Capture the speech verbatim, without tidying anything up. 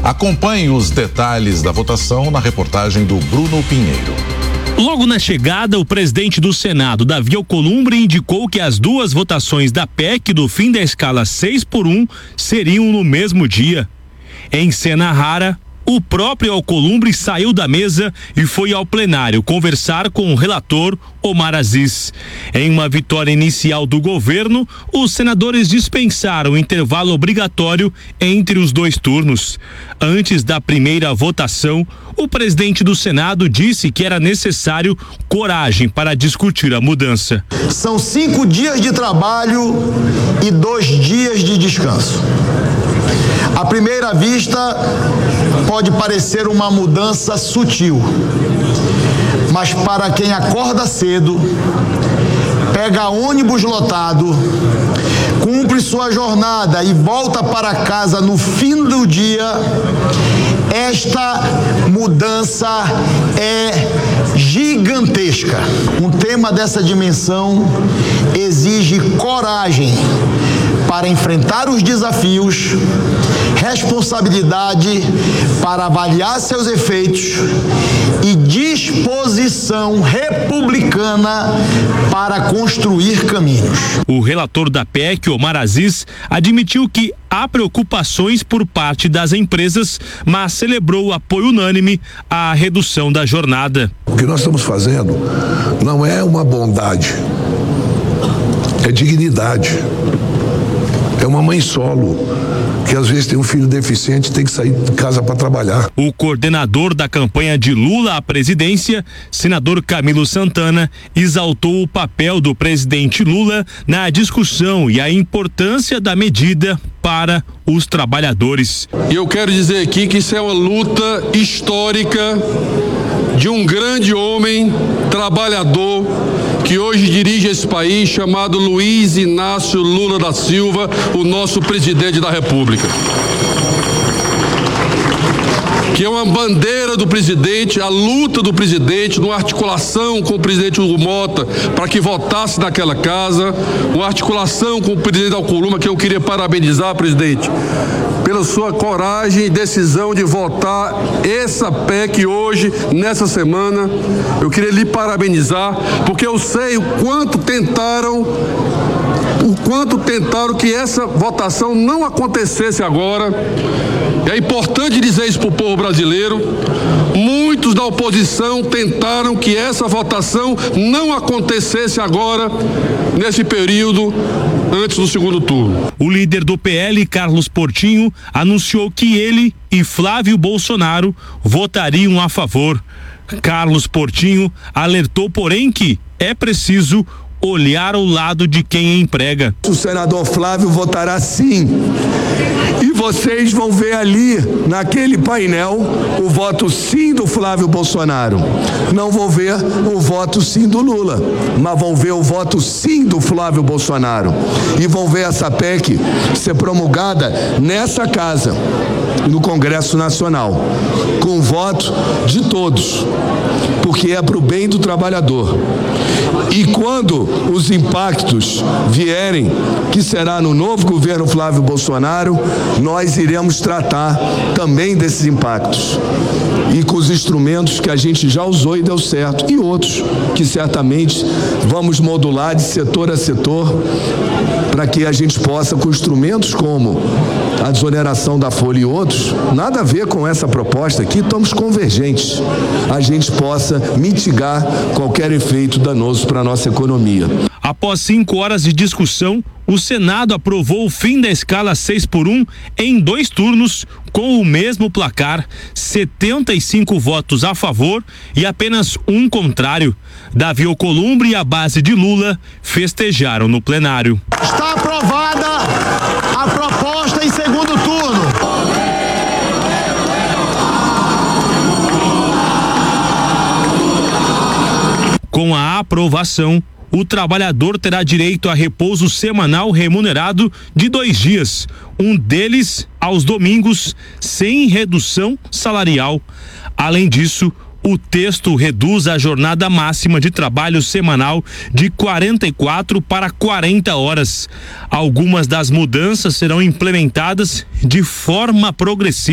Acompanhe os detalhes da votação na reportagem do Bruno Pinheiro. Logo na chegada, o presidente do Senado, Davi Alcolumbre, indicou que as duas votações da P E C do fim da escala seis por um seriam no mesmo dia. Em cena rara, o próprio Alcolumbre saiu da mesa e foi ao plenário conversar com o relator Omar Aziz. Em uma vitória inicial do governo, os senadores dispensaram o intervalo obrigatório entre os dois turnos. Antes da primeira votação, o presidente do Senado disse que era necessário coragem para discutir a mudança. São cinco dias de trabalho e dois dias de descanso. À primeira vista, pode parecer uma mudança sutil, mas para quem acorda cedo, pega ônibus lotado, cumpre sua jornada e volta para casa no fim do dia, esta mudança é gigantesca. Um tema dessa dimensão exige coragem para enfrentar os desafios, responsabilidade para avaliar seus efeitos e disposição republicana para construir caminhos. O relator da P E C, Omar Aziz, admitiu que há preocupações por parte das empresas, mas celebrou o apoio unânime à redução da jornada. O que nós estamos fazendo não é uma bondade, é dignidade. É uma mãe solo, que às vezes tem um filho deficiente e tem que sair de casa para trabalhar. O coordenador da campanha de Lula à presidência, senador Camilo Santana, exaltou o papel do presidente Lula na discussão e a importância da medida para os trabalhadores. E eu quero dizer aqui que isso é uma luta histórica de um grande homem trabalhador que hoje dirige esse país, chamado Luiz Inácio Lula da Silva, o nosso presidente da República. Que é uma bandeira do presidente, a luta do presidente, numa articulação com o presidente Hugo Mota para que votasse naquela casa, uma articulação com o presidente Alcolumbre, que eu queria parabenizar, presidente, pela sua coragem e decisão de votar essa P E C hoje, nessa semana. Eu queria lhe parabenizar, porque eu sei o quanto tentaram, o quanto tentaram que essa votação não acontecesse agora. É importante dizer isso para o povo brasileiro. Muitos da oposição tentaram que essa votação não acontecesse agora, nesse período, antes do segundo turno. O líder do P L, Carlos Portinho, anunciou que ele e Flávio Bolsonaro votariam a favor. Carlos Portinho alertou, porém, que é preciso olhar ao lado de quem emprega. O senador Flávio votará sim. E vocês vão ver ali, naquele painel, o voto sim do Flávio Bolsonaro. Não vão ver o voto sim do Lula, mas vão ver o voto sim do Flávio Bolsonaro. E vão ver essa P E C ser promulgada nessa casa, no Congresso Nacional, com o voto de todos, porque é para o bem do trabalhador. E quando os impactos vierem, que será no novo governo Flávio Bolsonaro, nós iremos tratar também desses impactos. E com os instrumentos que a gente já usou e deu certo, e outros que certamente vamos modular de setor a setor, para que a gente possa, com instrumentos como a desoneração da folha e outros, nada a ver com essa proposta aqui, estamos convergentes, a gente possa mitigar qualquer efeito danoso para a nossa economia. Após cinco horas de discussão, o Senado aprovou o fim da escala seis por um em dois turnos, com o mesmo placar, setenta e cinco votos a favor e apenas um contrário. Davi Alcolumbre e a base de Lula festejaram no plenário. Está aprovada a proposta em segundo turno. Com a aprovação, o trabalhador terá direito a repouso semanal remunerado de dois dias, um deles aos domingos, sem redução salarial. Além disso, o texto reduz a jornada máxima de trabalho semanal de quarenta e quatro para quarenta horas. Algumas das mudanças serão implementadas de forma progressiva.